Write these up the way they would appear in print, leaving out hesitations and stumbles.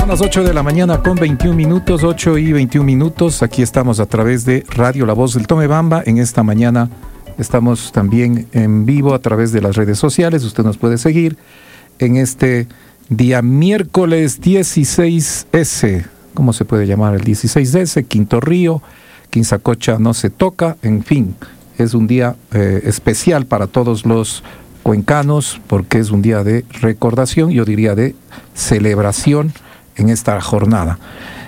Son las 8 de la mañana con 21 minutos, 8 y 21 minutos. Aquí estamos a través de Radio La Voz del Tomebamba. En esta mañana estamos también en vivo a través de las redes sociales. Usted nos puede seguir en este día miércoles 16S. ¿Cómo se puede llamar el 16S? Quinto Río, Quinzacocha no se toca. En fin, es un día especial para todos los cuencanos porque es un día de recordación, yo diría de celebración en esta jornada.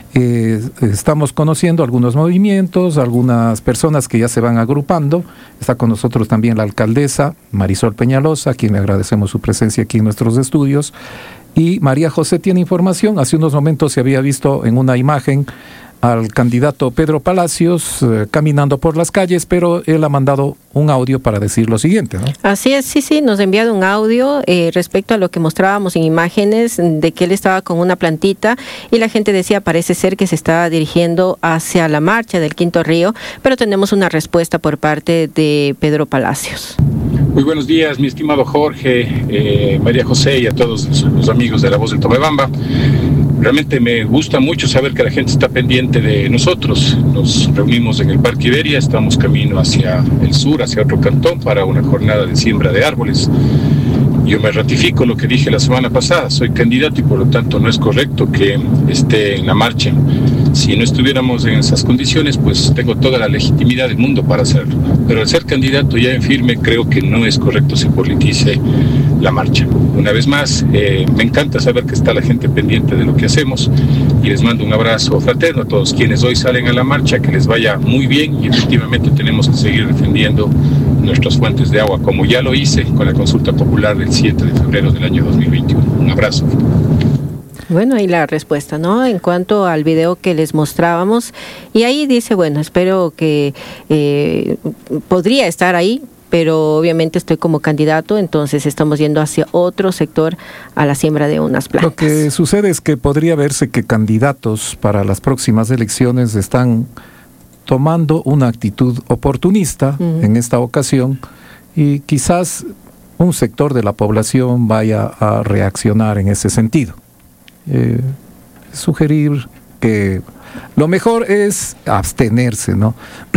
Estamos conociendo algunos movimientos, algunas personas que ya se van agrupando. Está con nosotros también la alcaldesa Marisol Peñalosa, a quien le agradecemos su presencia aquí en nuestros estudios. Y María José tiene información. Hace unos momentos se había visto en una imagen al candidato Pedro Palacios caminando por las calles, pero él ha mandado un audio para decir lo siguiente, ¿no? Así es, sí, nos ha enviado un audio respecto a lo que mostrábamos en imágenes de que él estaba con una plantita y la gente decía, parece ser que se estaba dirigiendo hacia la marcha del Quinto Río, pero tenemos una respuesta por parte de Pedro Palacios. Muy buenos días, mi estimado Jorge, María José y a todos los amigos de La Voz del Tomebamba. Realmente me gusta mucho saber que la gente está pendiente de nosotros. Nos reunimos en el Parque Iberia, estamos camino hacia el sur, hacia otro cantón, para una jornada de siembra de árboles. Yo me ratifico lo que dije la semana pasada, soy candidato y por lo tanto no es correcto que esté en la marcha. Si no estuviéramos en esas condiciones, pues tengo toda la legitimidad del mundo para hacerlo. Pero al ser candidato ya en firme, creo que no es correcto se politice la marcha. Una vez más, me encanta saber que está la gente pendiente de lo que hacemos y les mando un abrazo fraterno a todos quienes hoy salen a la marcha, que les vaya muy bien y efectivamente tenemos que seguir defendiendo nuestras fuentes de agua, como ya lo hice con la consulta popular del 7 de febrero del año 2021. Un abrazo. Bueno, ahí la respuesta, ¿no? En cuanto al video que les mostrábamos, y ahí dice, bueno, espero que podría estar ahí, pero obviamente estoy como candidato, entonces estamos yendo hacia otro sector a la siembra de unas plantas. Lo que sucede es que podría verse que candidatos para las próximas elecciones están tomando una actitud oportunista en esta ocasión y quizás un sector de la población vaya a reaccionar en ese sentido. Sugerir que lo mejor es abstenerse, ¿no?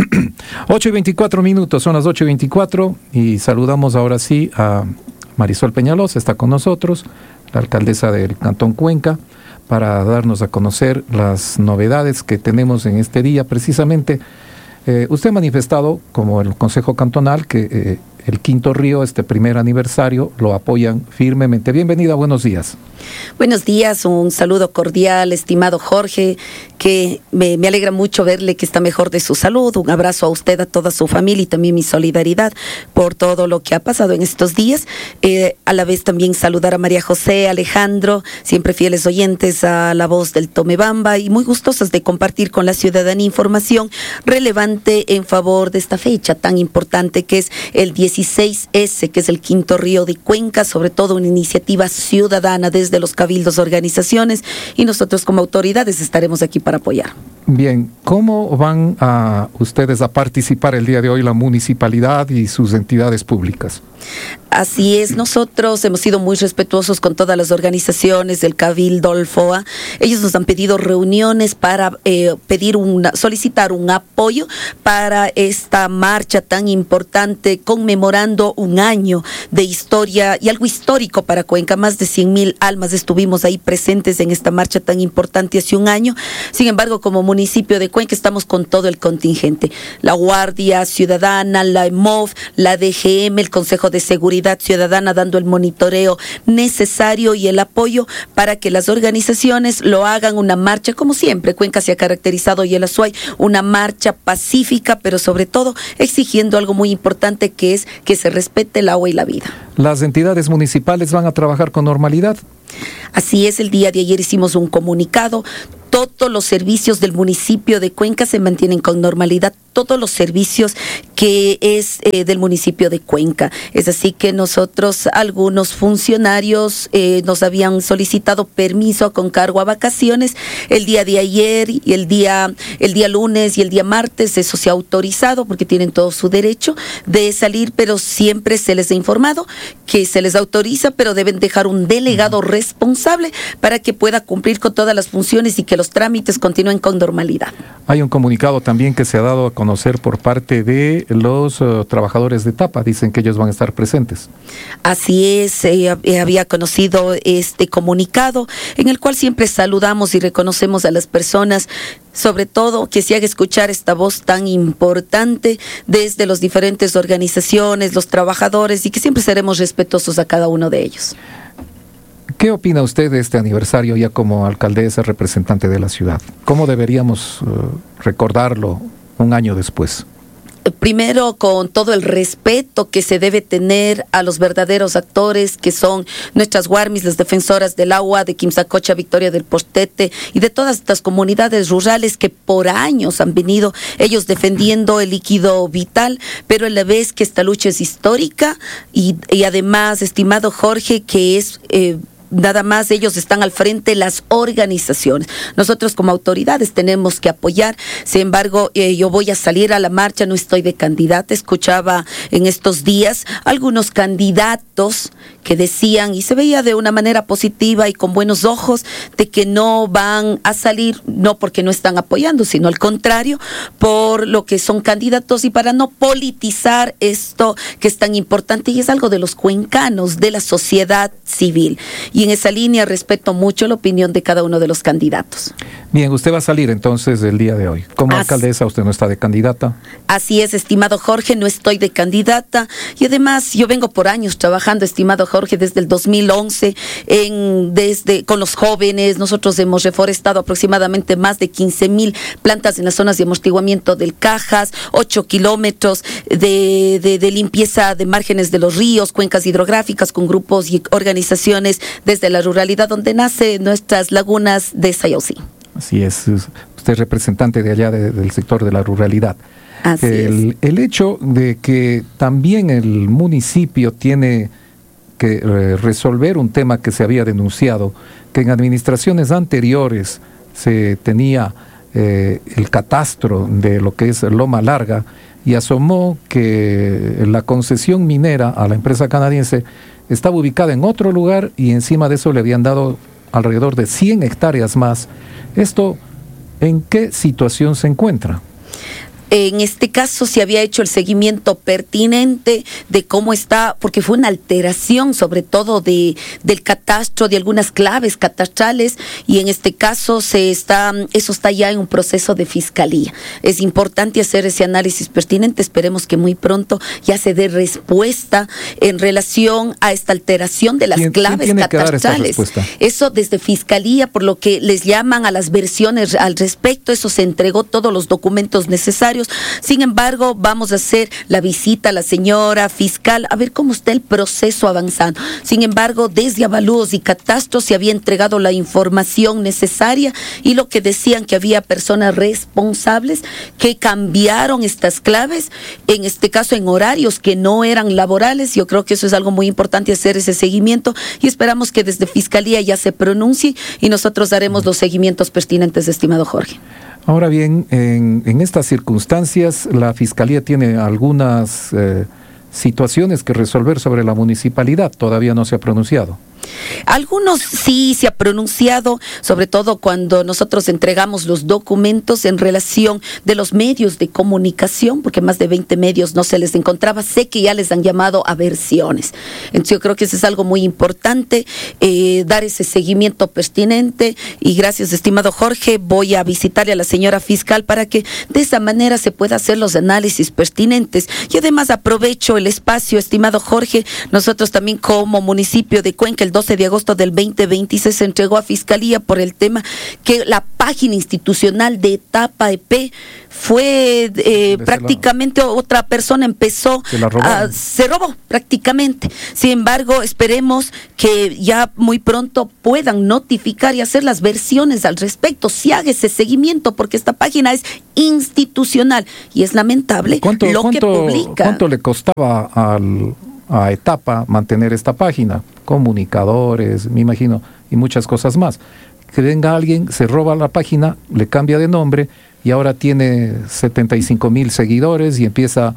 8 y 24 minutos, son las 8 y 24 y saludamos ahora sí a Marisol Peñalosa, está con nosotros, la alcaldesa del Cantón Cuenca, para darnos a conocer las novedades que tenemos en este día. Precisamente, usted ha manifestado, como el Consejo Cantonal, que el Quinto Río, este primer aniversario, lo apoyan firmemente. Bienvenida, buenos días. Buenos días, un saludo cordial, estimado Jorge, que me alegra mucho verle que está mejor de su salud. Un abrazo a usted, a toda su familia y también mi solidaridad por todo lo que ha pasado en estos días. A la vez también saludar a María José, Alejandro, siempre fieles oyentes a La Voz del Tomebamba y muy gustosas de compartir con la ciudadanía información relevante en favor de esta fecha tan importante que es el 16S, que es el Quinto Río de Cuenca, sobre todo una iniciativa ciudadana desde los cabildos, organizaciones, y nosotros como autoridades estaremos aquí para apoyar. Bien, ¿cómo van a ustedes a participar el día de hoy la municipalidad y sus entidades públicas? Así es, nosotros hemos sido muy respetuosos con todas las organizaciones del Cabildo, el FOA. Ellos nos han pedido reuniones para solicitar un apoyo para esta marcha tan importante, conmemorando un año de historia y algo histórico para Cuenca. Más de 100,000 almas estuvimos ahí presentes en esta marcha tan importante hace un año. Sin embargo, como municipio de Cuenca estamos con todo el contingente. La Guardia Ciudadana, la EMOV, la DGM, el Consejo de Seguridad Ciudadana, dando el monitoreo necesario y el apoyo para que las organizaciones lo hagan una marcha, como siempre, Cuenca se ha caracterizado y el Azuay, una marcha pacífica, pero sobre todo exigiendo algo muy importante que es que se respete el agua y la vida. ¿Las entidades municipales van a trabajar con normalidad? Así es, el día de ayer hicimos un comunicado. Todos los servicios del municipio de Cuenca se mantienen con normalidad. todos los servicios que es del municipio de Cuenca. Es así que nosotros, algunos funcionarios nos habían solicitado permiso con cargo a vacaciones el día de ayer y el día lunes y el día martes. Eso se ha autorizado porque tienen todo su derecho de salir, pero siempre se les ha informado que se les autoriza, pero deben dejar un delegado responsable para que pueda cumplir con todas las funciones y que los trámites continúen con normalidad. Hay un comunicado también que se ha dado a conocer por parte de los trabajadores de Tapa. Dicen que ellos van a estar presentes. Así es, había conocido este comunicado en el cual siempre saludamos y reconocemos a las personas, sobre todo que se haga escuchar esta voz tan importante desde las diferentes organizaciones, los trabajadores, y que siempre seremos respetuosos a cada uno de ellos. ¿Qué opina usted de este aniversario ya como alcaldesa, representante de la ciudad? ¿Cómo deberíamos recordarlo un año después? Primero, con todo el respeto que se debe tener a los verdaderos actores que son nuestras Guarmis, las defensoras del agua de Quimsacocha, Victoria del Postete y de todas estas comunidades rurales que por años han venido ellos defendiendo el líquido vital, pero a la vez que esta lucha es histórica y además, estimado Jorge, que es... nada más ellos están al frente, las organizaciones. Nosotros como autoridades tenemos que apoyar. Sin embargo, yo voy a salir a la marcha, no estoy de candidata. Escuchaba en estos días algunos candidatos que decían, y se veía de una manera positiva y con buenos ojos, de que no van a salir, no porque no están apoyando, sino al contrario, por lo que son candidatos y para no politizar esto que es tan importante y es algo de los cuencanos, de la sociedad civil. Y en esa línea respeto mucho la opinión de cada uno de los candidatos. Bien, usted va a salir entonces el día de hoy. Como alcaldesa, ¿usted no está de candidata? Así es, estimado Jorge, no estoy de candidata. Y además, yo vengo por años trabajando, estimado Jorge, desde el 2011, con los jóvenes. Nosotros hemos reforestado aproximadamente más de 15,000 plantas en las zonas de amortiguamiento del Cajas, 8 kilómetros de limpieza de márgenes de los ríos, cuencas hidrográficas con grupos y organizaciones desde la ruralidad donde nacen nuestras lagunas de Sayaucí. Así es, usted es representante de allá del sector de la ruralidad. Así es. El hecho de que también el municipio tiene que resolver un tema que se había denunciado, que en administraciones anteriores se tenía el catastro de lo que es Loma Larga y asomó que la concesión minera a la empresa canadiense estaba ubicada en otro lugar y encima de eso le habían dado alrededor de 100 hectáreas más. ¿Esto en qué situación se encuentra? En este caso se había hecho el seguimiento pertinente de cómo está, porque fue una alteración sobre todo del catastro, de algunas claves catastrales, y en este caso eso está ya en un proceso de fiscalía. Es importante hacer ese análisis pertinente, esperemos que muy pronto ya se dé respuesta en relación a esta alteración de las claves catastrales. Eso desde fiscalía, por lo que les llaman a las versiones al respecto, eso se entregó todos los documentos necesarios. Sin embargo, vamos a hacer la visita a la señora fiscal a ver cómo está el proceso avanzando. Sin embargo, desde avalúos y catastros se había entregado la información necesaria y lo que decían que había personas responsables que cambiaron estas claves, en este caso en horarios que no eran laborales. Yo creo que eso es algo muy importante, hacer ese seguimiento, y esperamos que desde Fiscalía ya se pronuncie y nosotros haremos los seguimientos pertinentes, estimado Jorge. Ahora bien, en estas circunstancias, la Fiscalía tiene algunas situaciones que resolver sobre la municipalidad. Todavía no se ha pronunciado. Algunos sí se ha pronunciado, sobre todo cuando nosotros entregamos los documentos en relación de los medios de comunicación, porque más de 20 medios no se les encontraba. Sé que ya les han llamado a versiones. Entonces yo creo que eso es algo muy importante, dar ese seguimiento pertinente, y gracias, estimado Jorge, voy a visitarle a la señora fiscal para que de esa manera se pueda hacer los análisis pertinentes. Y además aprovecho el espacio, estimado Jorge, nosotros también como municipio de Cuenca, el 12 de agosto del 2026 se entregó a Fiscalía por el tema que la página institucional de Etapa EP fue prácticamente otra persona empezó se robó prácticamente. Sin embargo, esperemos que ya muy pronto puedan notificar y hacer las versiones al respecto, si haga ese seguimiento, porque esta página es institucional y es lamentable lo que publica. ¿Cuánto le costaba a Etapa mantener esta página? Comunicadores, me imagino, y muchas cosas más. Que venga alguien, se roba la página, le cambia de nombre y ahora tiene 75,000 seguidores y empieza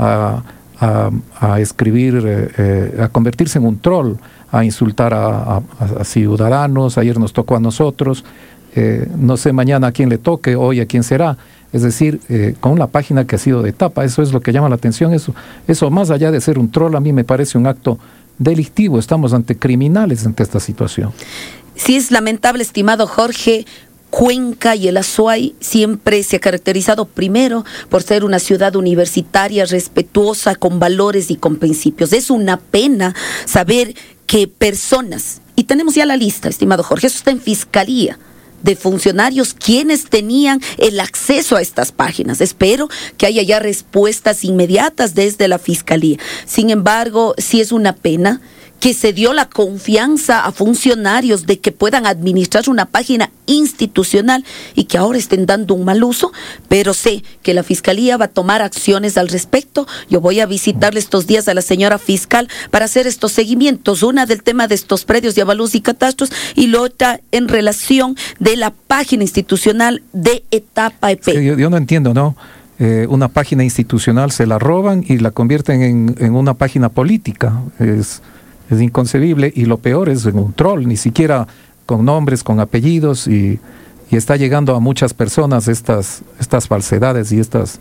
a escribir, a convertirse en un troll, a insultar a ciudadanos. Ayer nos tocó a nosotros, no sé mañana a quién le toque, hoy a quién será. Es decir, con la página que ha sido de Etapa, eso es lo que llama la atención. Eso más allá de ser un troll, a mí me parece un acto delictivo. Estamos ante criminales ante esta situación. Sí, es lamentable, estimado Jorge. Cuenca y el Azuay siempre se ha caracterizado primero por ser una ciudad universitaria, respetuosa, con valores y con principios. Es una pena saber que personas, y tenemos ya la lista, estimado Jorge, eso está en Fiscalía, de funcionarios quienes tenían el acceso a estas páginas. Espero que haya ya respuestas inmediatas desde la Fiscalía. Sin embargo, sí es una pena que se dio la confianza a funcionarios de que puedan administrar una página institucional y que ahora estén dando un mal uso, pero sé que la Fiscalía va a tomar acciones al respecto. Yo voy a visitarle estos días a la señora fiscal para hacer estos seguimientos, una del tema de estos predios de avalúos y catastros y la otra en relación de la página institucional de Etapa EP. Sí, yo no entiendo, ¿no? Una página institucional se la roban y la convierten en una página política. Es inconcebible, y lo peor es en un troll, ni siquiera con nombres, con apellidos, y está llegando a muchas personas estas falsedades y estas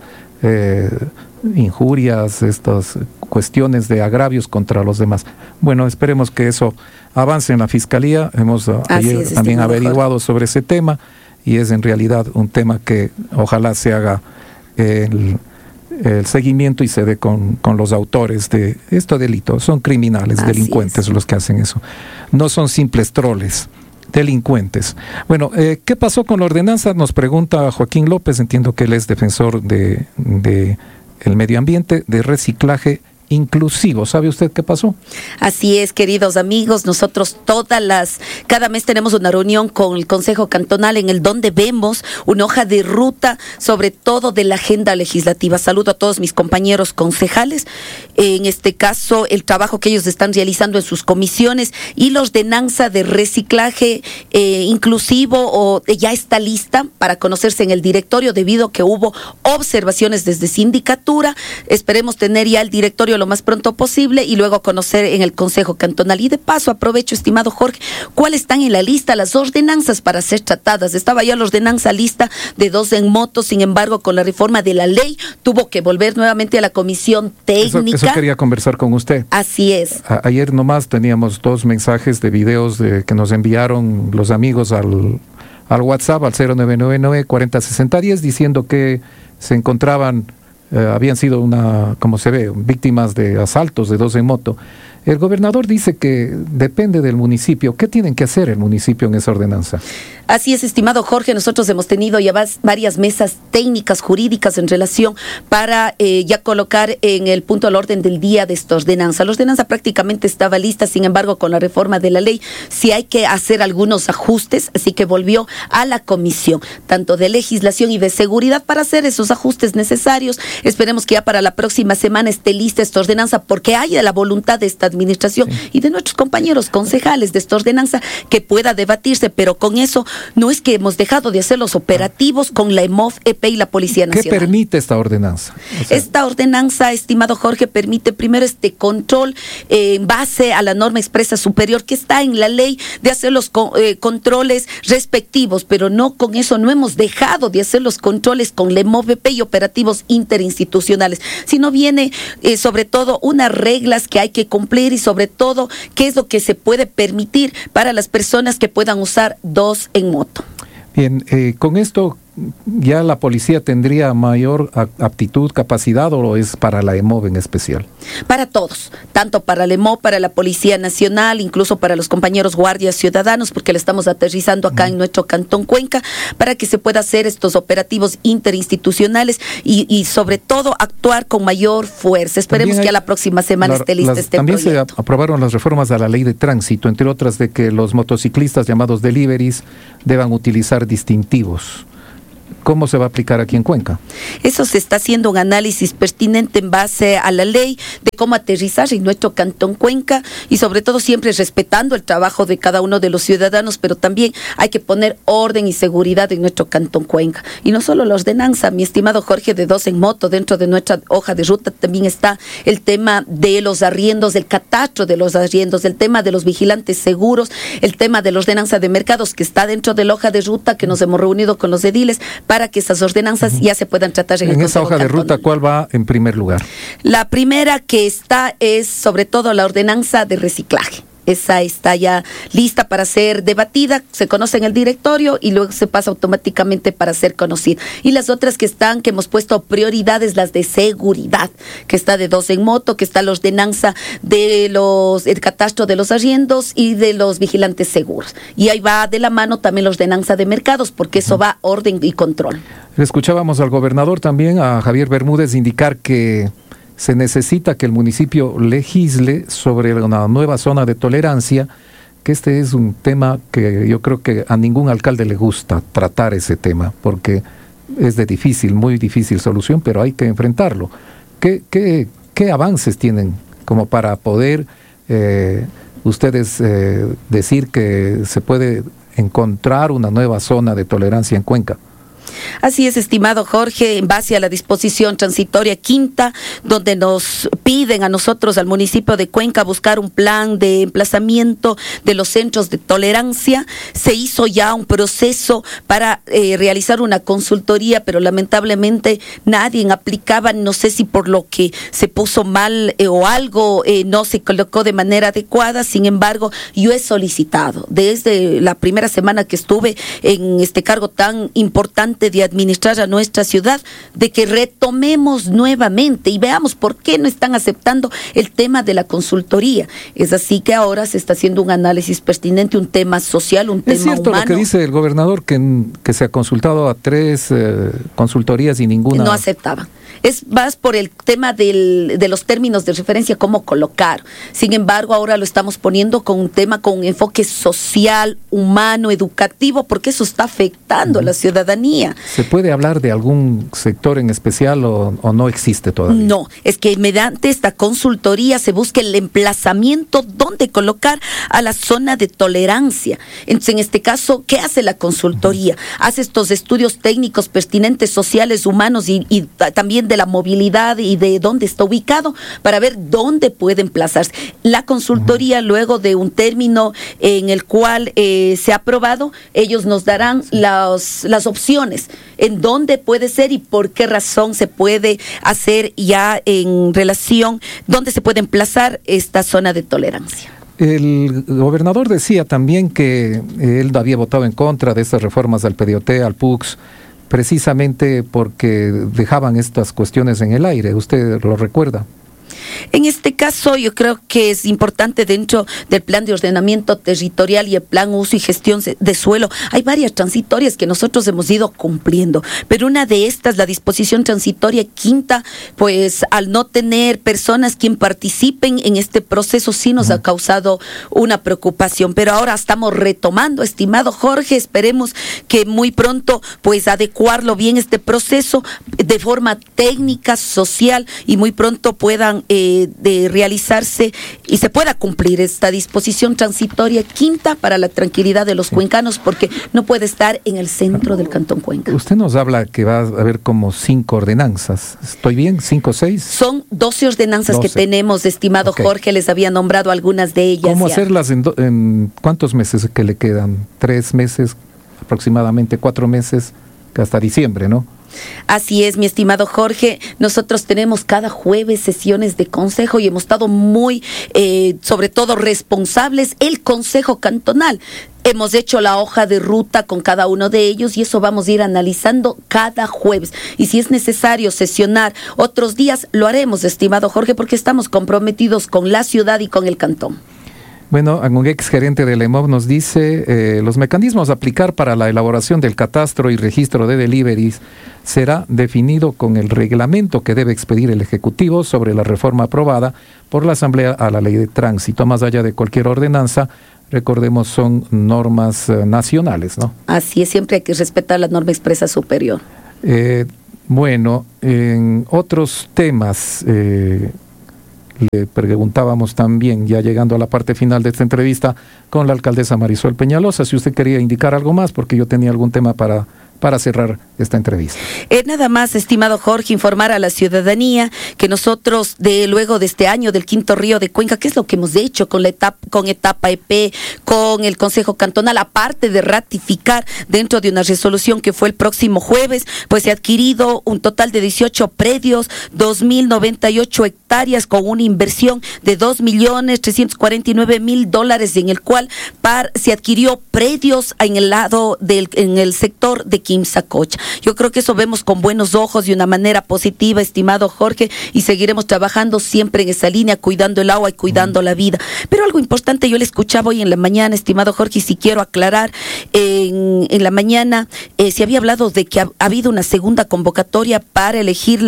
injurias, estas cuestiones de agravios contra los demás. Bueno, esperemos que eso avance en la Fiscalía. Hemos ayer también averiguado sobre ese tema, y es en realidad un tema que ojalá se haga el seguimiento y se dé con los autores de este delito. Son criminales, delincuentes los que hacen eso. No son simples troles, delincuentes. Bueno, ¿qué pasó con la ordenanza? Nos pregunta Joaquín López, entiendo que él es defensor de el medio ambiente, de reciclaje inclusivo. ¿Sabe usted qué pasó? Así es, queridos amigos, nosotros cada mes tenemos una reunión con el Consejo Cantonal en el donde vemos una hoja de ruta, sobre todo de la agenda legislativa. Saludo a todos mis compañeros concejales, en este caso el trabajo que ellos están realizando en sus comisiones, y la ordenanza de reciclaje inclusivo ya está lista para conocerse en el directorio, debido a que hubo observaciones desde sindicatura. Esperemos tener ya el directorio lo más pronto posible y luego conocer en el Consejo Cantonal. Y de paso aprovecho, estimado Jorge, cuáles están en la lista las ordenanzas para ser tratadas. Estaba ya la ordenanza lista de 2 en moto, sin embargo, con la reforma de la ley tuvo que volver nuevamente a la comisión técnica. Eso quería conversar con usted. Así es. Ayer nomás teníamos 2 mensajes de videos que nos enviaron los amigos al WhatsApp, al 0999-406010, diciendo que se encontraban habían sido como se ve, víctimas de asaltos de 2 en moto. El gobernador dice que depende del municipio. ¿Qué tienen que hacer el municipio en esa ordenanza? Así es, estimado Jorge, nosotros hemos tenido ya varias mesas técnicas jurídicas en relación para ya colocar en el punto al orden del día de esta ordenanza. La ordenanza prácticamente estaba lista, sin embargo, con la reforma de la ley sí hay que hacer algunos ajustes, así que volvió a la comisión, tanto de legislación y de seguridad, para hacer esos ajustes necesarios. Esperemos que ya para la próxima semana esté lista esta ordenanza, porque hay la voluntad de esta administración y de nuestros compañeros concejales de esta ordenanza que pueda debatirse, pero con eso no es que hemos dejado de hacer los operativos con la EMOF, EP y la Policía Nacional. ¿Qué permite esta ordenanza? Esta ordenanza, estimado Jorge, permite primero este control en base a la norma expresa superior que está en la ley, de hacer los controles respectivos, pero no con eso no hemos dejado de hacer los controles con la EMOF, EP y operativos interinstitucionales, sino viene sobre todo unas reglas que hay que cumplir, y sobre todo qué es lo que se puede permitir para las personas que puedan usar 2 en moto. Bien, con esto ¿ya la policía tendría mayor aptitud, capacidad, o es para la EMOV en especial? Para todos, tanto para la EMOV, para la Policía Nacional, incluso para los compañeros guardias ciudadanos, porque le estamos aterrizando acá en nuestro Cantón Cuenca, para que se pueda hacer estos operativos interinstitucionales y sobre todo actuar con mayor fuerza. Esperemos que a la próxima semana esté lista este también proyecto. Se aprobaron las reformas a la ley de tránsito, entre otras de que los motociclistas llamados deliveries deban utilizar distintivos. ¿Cómo se va a aplicar aquí en Cuenca? Eso se está haciendo un análisis pertinente en base a la ley de cómo aterrizar en nuestro Cantón Cuenca y sobre todo siempre respetando el trabajo de cada uno de los ciudadanos, pero también hay que poner orden y seguridad en nuestro Cantón Cuenca. Y no solo la ordenanza, mi estimado Jorge, de 2 en moto, dentro de nuestra hoja de ruta también está el tema de los arriendos, del catastro de los arriendos, el tema de los vigilantes seguros, el tema de la ordenanza de mercados que está dentro de la hoja de ruta que nos hemos reunido con los ediles para que esas ordenanzas ya se puedan tratar en esa hoja de ruta, ¿cuál va en primer lugar? La primera que está es sobre todo la ordenanza de reciclaje. Esa está ya lista para ser debatida, se conoce en el directorio y luego se pasa automáticamente para ser conocida. Y las otras que hemos puesto prioridades, las de seguridad, que está de 2 en moto, que está la ordenanza de el catastro de los arriendos y de los vigilantes seguros. Y ahí va de la mano también la ordenanza de mercados, porque eso va orden y control. Escuchábamos al gobernador también, a Javier Bermúdez, indicar que se necesita que el municipio legisle sobre una nueva zona de tolerancia, que este es un tema que yo creo que a ningún alcalde le gusta tratar ese tema, porque es de muy difícil solución, pero hay que enfrentarlo. ¿Qué avances tienen como para poder ustedes decir que se puede encontrar una nueva zona de tolerancia en Cuenca? Así es, estimado Jorge, en base a la disposición transitoria quinta, donde nos piden a nosotros, al municipio de Cuenca, buscar un plan de emplazamiento de los centros de tolerancia. Se hizo ya un proceso para realizar una consultoría, pero lamentablemente nadie aplicaba, no sé si por lo que se puso mal o algo no se colocó de manera adecuada. Sin embargo, yo he solicitado desde la primera semana que estuve en este cargo tan importante de administrar a nuestra ciudad, de que retomemos nuevamente y veamos por qué no están aceptando el tema de la consultoría. Es así que ahora se está haciendo un análisis pertinente, un tema social, un tema humano. ¿Es cierto lo que dice el gobernador, que se ha consultado a 3 consultorías y ninguna no aceptaba? Es más por el tema de los términos de referencia, cómo colocar. Sin embargo, ahora lo estamos poniendo con un tema con un enfoque social, humano, educativo, porque eso está afectando a la ciudadanía. ¿Se puede hablar de algún sector en especial o no existe todavía? No, es que mediante esta consultoría se busca el emplazamiento donde colocar a la zona de tolerancia. Entonces, en este caso, ¿qué hace la consultoría? Hace estos estudios técnicos pertinentes, sociales, humanos y también de la movilidad y de dónde está ubicado para ver dónde puede emplazarse. La consultoría, luego de un término en el cual se ha aprobado, ellos nos darán las opciones en dónde puede ser y por qué razón se puede hacer ya en relación, dónde se puede emplazar esta zona de tolerancia. El gobernador decía también que él había votado en contra de estas reformas al PDOT, al PUX, precisamente porque dejaban estas cuestiones en el aire. ¿Usted lo recuerda? En este caso, yo creo que es importante dentro del plan de ordenamiento territorial y el plan uso y gestión de suelo. Hay varias transitorias que nosotros hemos ido cumpliendo, pero una de estas, la disposición transitoria quinta, pues al no tener personas quien participen en este proceso, sí nos ha causado una preocupación. Pero ahora estamos retomando, estimado Jorge, esperemos que muy pronto pues adecuarlo bien este proceso de forma técnica, social y muy pronto puedan de realizarse y se pueda cumplir esta disposición transitoria quinta para la tranquilidad de los cuencanos, porque no puede estar en el centro del Cantón Cuenca. Usted nos habla que va a haber como 5 ordenanzas. ¿Estoy bien? ¿5 o 6? Son 12 ordenanzas 12. Que tenemos, estimado Jorge, les había nombrado algunas de ellas. ¿Cómo hacerlas en cuántos meses que le quedan? 3 meses, aproximadamente 4 meses, hasta diciembre, ¿no? Así es, mi estimado Jorge. Nosotros tenemos cada jueves sesiones de consejo y hemos estado muy, sobre todo, responsables. El Consejo Cantonal. Hemos hecho la hoja de ruta con cada uno de ellos y eso vamos a ir analizando cada jueves. Y si es necesario sesionar otros días, lo haremos, estimado Jorge, porque estamos comprometidos con la ciudad y con el cantón. Bueno, un ex gerente del EMOV nos dice, los mecanismos a aplicar para la elaboración del catastro y registro de deliveries será definido con el reglamento que debe expedir el Ejecutivo sobre la reforma aprobada por la Asamblea a la Ley de Tránsito. Más allá de cualquier ordenanza, recordemos, son normas nacionales, ¿no? Así es, siempre hay que respetar la norma expresa superior. Bueno, en otros temas, le preguntábamos también, ya llegando a la parte final de esta entrevista, con la alcaldesa Marisol Peñalosa, si usted quería indicar algo más, porque yo tenía algún tema para cerrar esta entrevista. Nada más, estimado Jorge, informar a la ciudadanía que nosotros, luego de este año del Quinto Río de Cuenca, ¿qué es lo que hemos hecho con etapa EP, con el Consejo Cantonal? Aparte de ratificar dentro de una resolución que fue el próximo jueves, pues se ha adquirido un total de 18 predios, 2.098 hectáreas con una inversión de $2.349.000, en el cual se adquirió predios en el sector de Quimsacocha. Yo creo que eso vemos con buenos ojos, de una manera positiva, estimado Jorge, y seguiremos trabajando siempre en esa línea, cuidando el agua y cuidando la vida. Pero algo importante, yo le escuchaba hoy en la mañana, estimado Jorge, y si quiero aclarar, en la mañana se había hablado de que ha habido una segunda convocatoria para elegir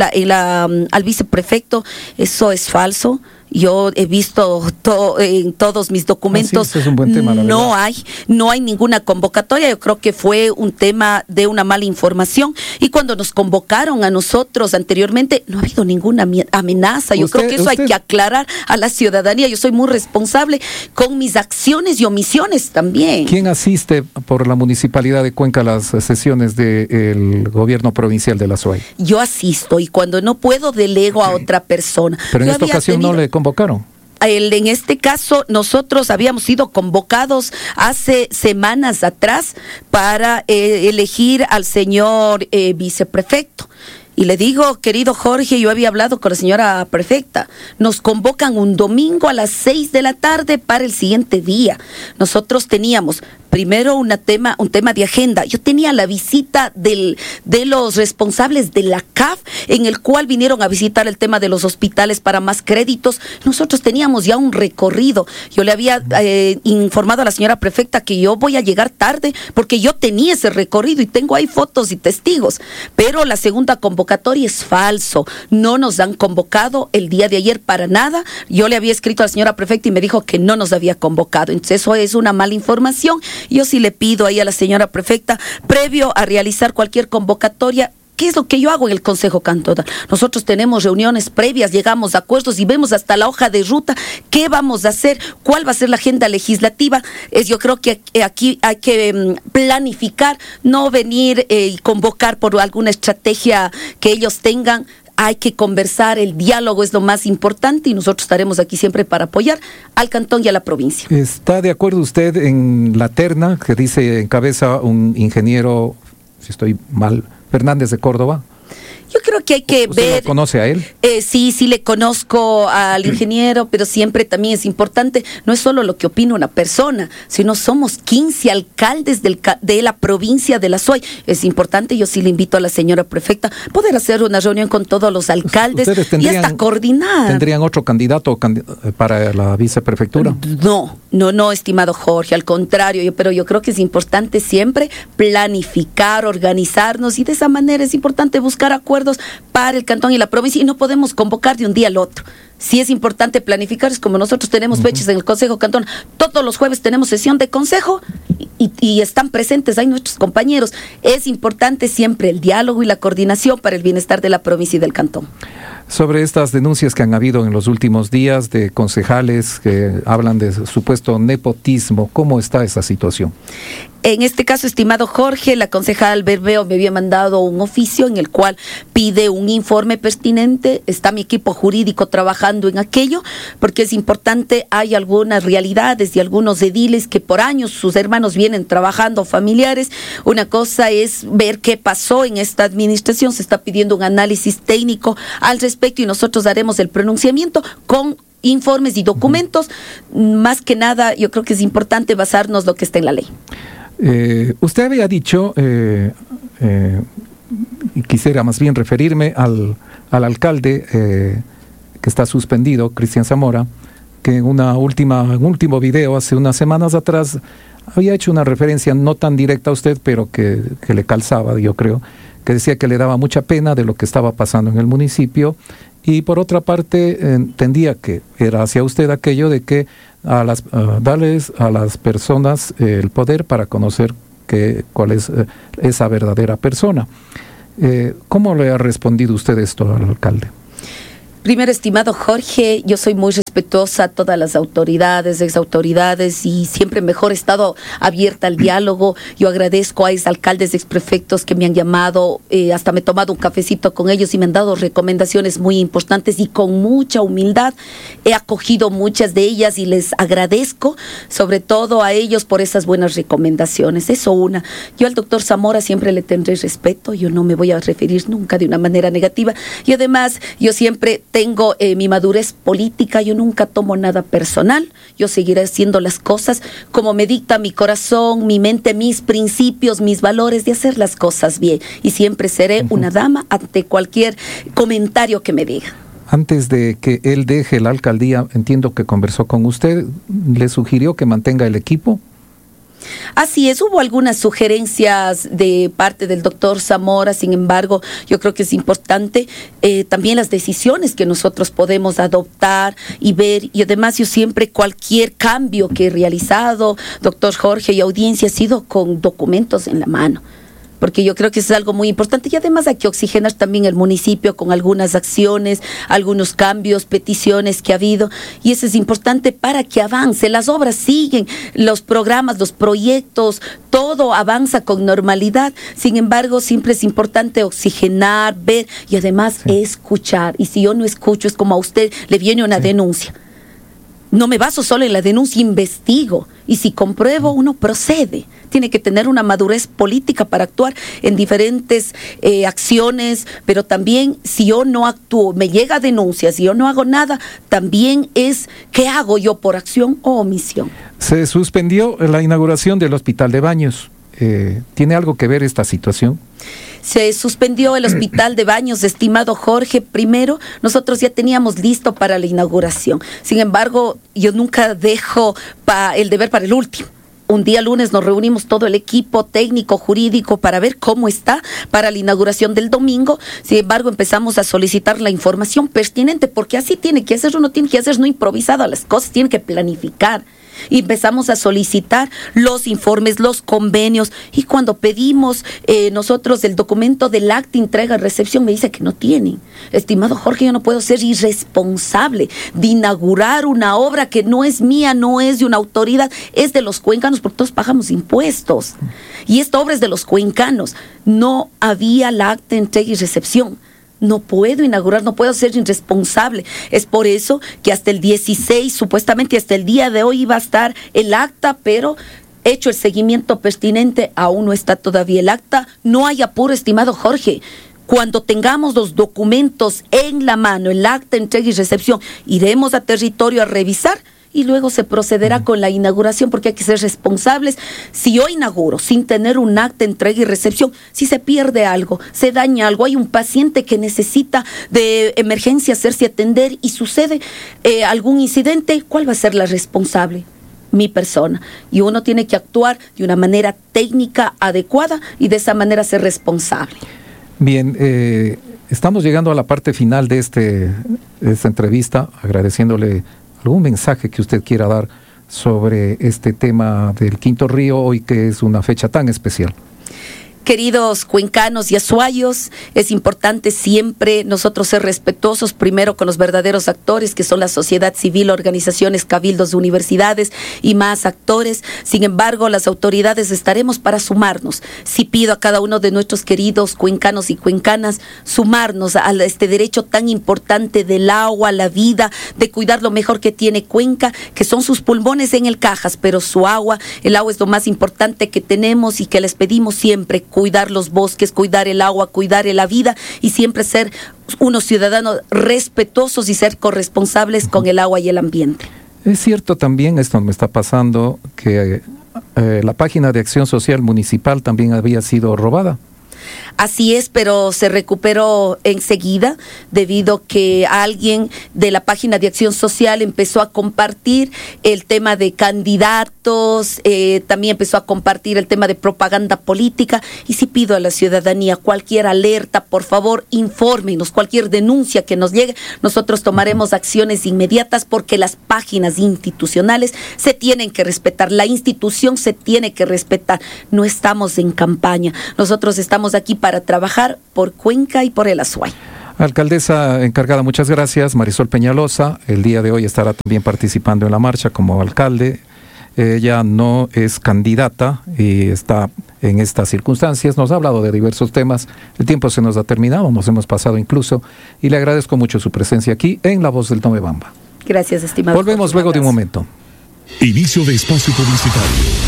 al viceprefecto. Eso es falso. Yo he visto en todos mis documentos, sí, es un buen tema, no hay ninguna convocatoria. Yo creo que fue un tema de una mala información, y cuando nos convocaron a nosotros anteriormente no ha habido ninguna amenaza. Yo creo que eso hay que aclarar a la ciudadanía. Yo soy muy responsable con mis acciones y omisiones también. ¿Quién asiste por la Municipalidad de Cuenca a las sesiones del gobierno provincial de la SUAY? Yo asisto, y cuando no puedo delego a otra persona. Pero en esta ocasión no le convocaron. En este caso, nosotros habíamos sido convocados hace semanas atrás para elegir al señor viceprefecto. Y le digo, querido Jorge, yo había hablado con la señora prefecta. Nos convocan un domingo a las 6 de la tarde para el siguiente día. Nosotros teníamos primero un tema de agenda. Yo tenía la visita de los responsables de la CAF, en el cual vinieron a visitar el tema de los hospitales para más créditos. Nosotros teníamos ya un recorrido. Yo le había informado a la señora prefecta que yo voy a llegar tarde porque yo tenía ese recorrido y tengo ahí fotos y testigos. Pero la segunda convocatoria es falso. No nos han convocado el día de ayer para nada. Yo le había escrito a la señora prefecta y me dijo que no nos había convocado. Entonces eso es una mala información. Yo sí le pido ahí a la señora prefecta, previo a realizar cualquier convocatoria, ¿qué es lo que yo hago en el Consejo Cantonal? Nosotros tenemos reuniones previas, llegamos a acuerdos y vemos hasta la hoja de ruta qué vamos a hacer, cuál va a ser la agenda legislativa. Yo creo que aquí hay que planificar, no venir y convocar por alguna estrategia que ellos tengan. Hay que conversar, el diálogo es lo más importante, y nosotros estaremos aquí siempre para apoyar al cantón y a la provincia. ¿Está de acuerdo usted en la terna que dice encabeza un ingeniero, si estoy mal, Fernández de Córdoba? Yo creo que hay que ver. ¿Lo conoce a él? Sí le conozco al ingeniero, pero siempre también es importante, no es solo lo que opina una persona, sino somos 15 alcaldes de la provincia de la SUAY. Es importante, yo sí le invito a la señora prefecta poder hacer una reunión con todos los alcaldes y hasta coordinar. ¿Tendrían otro candidato para la viceprefectura? No, estimado Jorge, al contrario, pero yo creo que es importante siempre planificar, organizarnos, y de esa manera es importante buscar acuerdos para el cantón y la provincia, y no podemos convocar de un día al otro. Sí es importante planificar, es como nosotros tenemos fechas en el Consejo Cantón. Todos los jueves tenemos sesión de consejo y están presentes ahí nuestros compañeros. Es importante siempre el diálogo y la coordinación para el bienestar de la provincia y del cantón. Sobre estas denuncias que han habido en los últimos días de concejales que hablan de supuesto nepotismo, ¿cómo está esa situación? En este caso, estimado Jorge, la concejal Berbeo me había mandado un oficio en el cual pide un informe pertinente. Está mi equipo jurídico trabajando avanzando en aquello, porque es importante, hay algunas realidades y algunos ediles que por años sus hermanos vienen trabajando, familiares. Una cosa es ver qué pasó en esta administración, se está pidiendo un análisis técnico al respecto y nosotros haremos el pronunciamiento con informes y documentos. Más que nada, yo creo que es importante basarnos en lo que está en la ley. Usted había dicho, y quisiera más bien referirme al alcalde que está suspendido, Cristian Zamora, que en un último video hace unas semanas atrás había hecho una referencia no tan directa a usted, pero que le calzaba, yo creo, que decía que le daba mucha pena de lo que estaba pasando en el municipio, y por otra parte entendía que era hacia usted aquello de que darles a las personas el poder para conocer cuál es esa verdadera persona. ¿Cómo le ha respondido usted esto al alcalde? Primero, estimado Jorge, yo soy muy respetuosa a todas las autoridades, exautoridades, y siempre mejor he estado abierta al diálogo. Yo agradezco a exalcaldes, exprefectos que me han llamado, hasta me he tomado un cafecito con ellos y me han dado recomendaciones muy importantes, y con mucha humildad he acogido muchas de ellas y les agradezco, sobre todo a ellos, por esas buenas recomendaciones. Eso una. Yo al doctor Zamora siempre le tendré respeto, yo no me voy a referir nunca de una manera negativa, y además yo siempre tengo mi madurez política, yo nunca tomo nada personal, yo seguiré haciendo las cosas como me dicta mi corazón, mi mente, mis principios, mis valores de hacer las cosas bien, y siempre seré una dama ante cualquier comentario que me diga. Antes de que él deje la alcaldía, entiendo que conversó con usted, ¿le sugirió que mantenga el equipo? Así es, hubo algunas sugerencias de parte del doctor Zamora, sin embargo, yo creo que es importante también las decisiones que nosotros podemos adoptar y ver, y además yo siempre cualquier cambio que he realizado, doctor Jorge y audiencia, ha sido con documentos en la mano, porque yo creo que eso es algo muy importante, y además hay que oxigenar también el municipio con algunas acciones, algunos cambios, peticiones que ha habido, y eso es importante para que avance, las obras siguen, los programas, los proyectos, todo avanza con normalidad. Sin embargo, siempre es importante oxigenar, ver y además escuchar, y si yo no escucho, es como a usted le viene una denuncia. No me baso solo en la denuncia, investigo, y si compruebo, uno procede. Tiene que tener una madurez política para actuar en diferentes acciones, pero también si yo no actúo, me llega denuncia, si yo no hago nada, también es ¿qué hago yo por acción o omisión? Se suspendió la inauguración del Hospital de Baños. ¿Tiene algo que ver esta situación? Se suspendió el Hospital de Baños, estimado Jorge. Primero, nosotros ya teníamos listo para la inauguración. Sin embargo, yo nunca dejo el deber para el último. Un día lunes nos reunimos todo el equipo técnico, jurídico, para ver cómo está para la inauguración del domingo. Sin embargo, empezamos a solicitar la información pertinente, porque así tiene que hacer, uno tiene que hacer no improvisado las cosas, tiene que planificar. Y empezamos a solicitar los informes, los convenios, y cuando pedimos nosotros el documento del acta, entrega, recepción, me dice que no tienen. Estimado Jorge, yo no puedo ser irresponsable de inaugurar una obra que no es mía, no es de una autoridad, es de los cuencanos, porque todos pagamos impuestos. Y esta obra es de los cuencanos. No había la acta, entrega y recepción. No puedo inaugurar, no puedo ser irresponsable. Es por eso que hasta el 16, supuestamente hasta el día de hoy iba a estar el acta, pero hecho el seguimiento pertinente, aún no está todavía el acta. No hay apuro, estimado Jorge. Cuando tengamos los documentos en la mano, el acta, entrega y recepción, iremos a territorio a revisar, y luego se procederá con la inauguración, porque hay que ser responsables. Si yo inauguro sin tener un acta, entrega y recepción, si se pierde algo, se daña algo, hay un paciente que necesita de emergencia hacerse atender y sucede algún incidente, ¿cuál va a ser la responsable? Mi persona. Y uno tiene que actuar de una manera técnica adecuada y de esa manera ser responsable. Bien, estamos llegando a la parte final de esta entrevista, agradeciéndole algún mensaje que usted quiera dar sobre este tema del Quinto Río, hoy que es una fecha tan especial. Queridos cuencanos y azuayos, es importante siempre nosotros ser respetuosos primero con los verdaderos actores, que son la sociedad civil, organizaciones, cabildos, universidades y más actores. Sin embargo, las autoridades estaremos para sumarnos. Sí pido a cada uno de nuestros queridos cuencanos y cuencanas sumarnos a este derecho tan importante del agua, la vida, de cuidar lo mejor que tiene Cuenca, que son sus pulmones en el Cajas, pero su agua, el agua es lo más importante que tenemos y que les pedimos siempre, cuidar los bosques, cuidar el agua, cuidar la vida y siempre ser unos ciudadanos respetuosos y ser corresponsables con el agua y el ambiente. Es cierto también, esto me está pasando, que la página de Acción Social Municipal también había sido robada. Así es, pero se recuperó enseguida debido a que alguien de la página de Acción Social empezó a compartir el tema de candidatos, también empezó a compartir el tema de propaganda política. Y sí pido a la ciudadanía, cualquier alerta, por favor, infórmenos, cualquier denuncia que nos llegue, nosotros tomaremos acciones inmediatas porque las páginas institucionales se tienen que respetar, la institución se tiene que respetar. No estamos en campaña, nosotros estamos aquí para trabajar por Cuenca y por el Azuay. Alcaldesa encargada, muchas gracias. Marisol Peñalosa, el día de hoy estará también participando en la marcha como alcalde. Ella no es candidata y está en estas circunstancias. Nos ha hablado de diversos temas. El tiempo se nos ha terminado, nos hemos pasado incluso. Y le agradezco mucho su presencia aquí en La Voz del Tomebamba. Gracias, estimado. Volvemos luego de un momento. Inicio de espacio publicitario.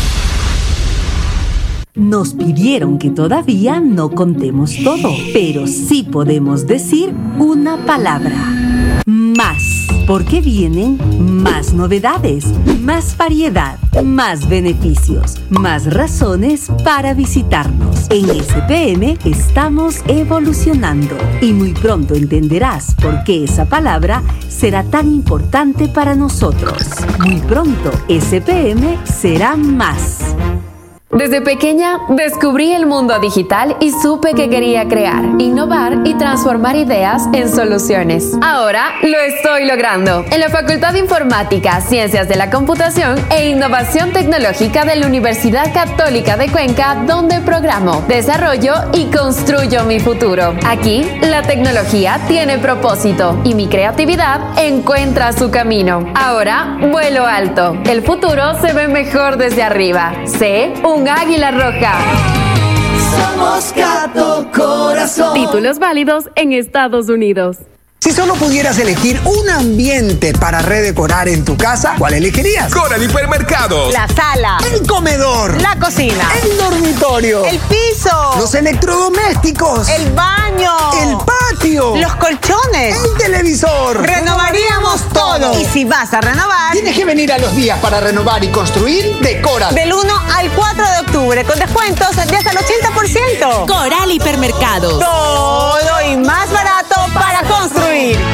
Nos pidieron que todavía no contemos todo, pero sí podemos decir una palabra. Más, porque vienen más novedades, más variedad, más beneficios, más razones para visitarnos. En SPM estamos evolucionando y muy pronto entenderás por qué esa palabra será tan importante para nosotros. Muy pronto, SPM será más. Desde pequeña descubrí el mundo digital y supe que quería crear, innovar y transformar ideas en soluciones. Ahora lo estoy logrando en la Facultad de Informática, Ciencias de la Computación e Innovación Tecnológica de la Universidad Católica de Cuenca, donde programo, desarrollo y construyo mi futuro. Aquí, la tecnología tiene propósito y mi creatividad encuentra su camino. Ahora, vuelo alto. El futuro se ve mejor desde arriba. Sé un águila roja. Somos Gato Corazón. Títulos válidos en Estados Unidos. Si solo pudieras elegir un ambiente para redecorar en tu casa, ¿cuál elegirías? Coral Hipermercados. La sala. El comedor. La cocina. El dormitorio. El piso. Los electrodomésticos. El baño. El patio. Los colchones. El televisor. Renovaríamos todo. Y si vas a renovar, tienes que venir a los días para renovar y construir de Coral. Del 1 al 4 de octubre, con descuentos de hasta el 80%. Coral Hipermercados. Todo y más barato para construir.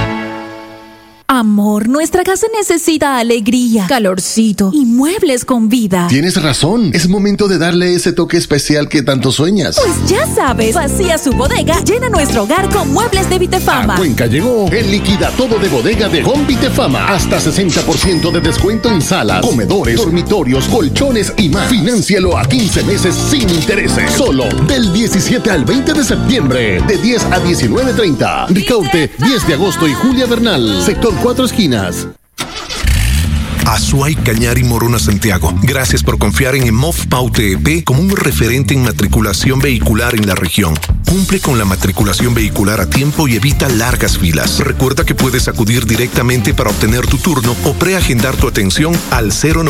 Amor, nuestra casa necesita alegría, calorcito y muebles con vida. Tienes razón, es momento de darle ese toque especial que tanto sueñas. Pues ya sabes, vacía su bodega, llena nuestro hogar con muebles de Vitefama. A Cuenca llegó el liquida todo de bodega de Home Vitefama. Hasta 60% de descuento en salas, comedores, dormitorios, colchones y más. Fináncialo a 15 meses sin intereses. Solo del 17 al 20 de septiembre, de 10 a 19:30. Ricaurte, 10 de agosto y Julia Bernal. Sector 4 esquinas. Azuay, Cañar y Morona Santiago. Gracias por confiar en EMOF Paute EP como un referente en matriculación vehicular en la región. Cumple con la matriculación vehicular a tiempo y evita largas filas. Recuerda que puedes acudir directamente para obtener tu turno o preagendar tu atención al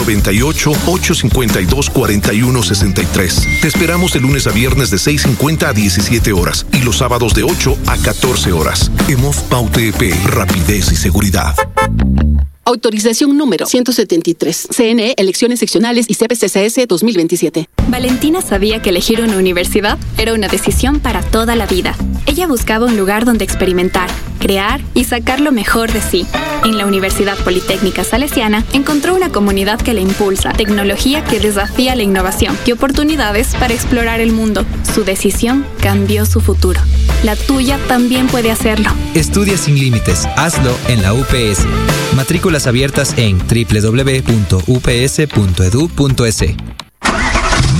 098-852-4163. Te esperamos de lunes a viernes de 6:50 a 17 horas y los sábados de 8 a 14 horas. EMOF Paute EP, rapidez y seguridad. Autorización número 173. CNE, Elecciones Seccionales y CPCCS 2027. Valentina sabía que elegir una universidad era una decisión para toda la vida. Ella buscaba un lugar donde experimentar, crear y sacar lo mejor de sí. En la Universidad Politécnica Salesiana encontró una comunidad que la impulsa, tecnología que desafía la innovación y oportunidades para explorar el mundo. Su decisión cambió su futuro. La tuya también puede hacerlo. Estudia sin límites. Hazlo en la UPS. Matrículas abiertas en www.ups.edu.es.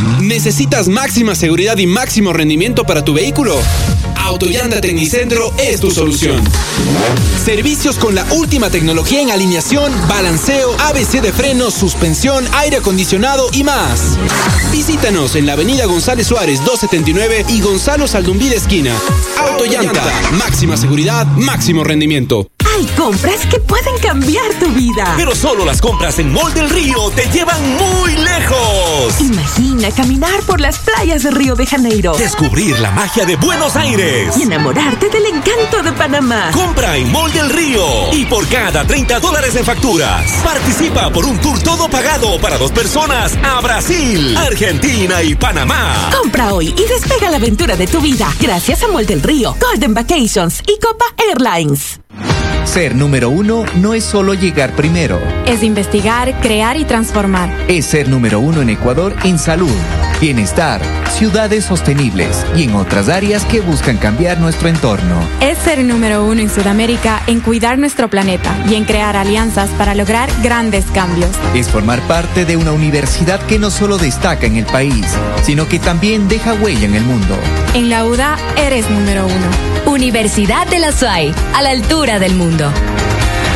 ¿Necesitas máxima seguridad y máximo rendimiento para tu vehículo? Autollanta Tecnicentro es tu solución. Servicios con la última tecnología en alineación, balanceo, ABC de frenos, suspensión, aire acondicionado y más. Visítanos en la avenida González Suárez 279 y Gonzalo Saldumbide esquina. Autollanta, máxima seguridad, máximo rendimiento. Hay compras que pueden cambiar tu vida. Pero solo las compras en Mall del Río te llevan muy lejos. Imagina caminar por las playas de Río de Janeiro. Descubrir la magia de Buenos Aires. Y enamorarte del encanto de Panamá. Compra en Mall del Río. Y por cada $30 en facturas, participa por un tour todo pagado para 2 personas a Brasil, Argentina y Panamá. Compra hoy y despega la aventura de tu vida. Gracias a Mall del Río, Golden Vacations y Copa Airlines. Ser número 1 no es solo llegar primero. Es investigar, crear y transformar. Es ser número 1 en Ecuador en salud, bienestar, ciudades sostenibles y en otras áreas que buscan cambiar nuestro entorno. Es ser número 1 en Sudamérica en cuidar nuestro planeta y en crear alianzas para lograr grandes cambios. Es formar parte de una universidad que no solo destaca en el país, sino que también deja huella en el mundo. En la UDA eres número 1. Universidad de la SUAY, a la altura del mundo.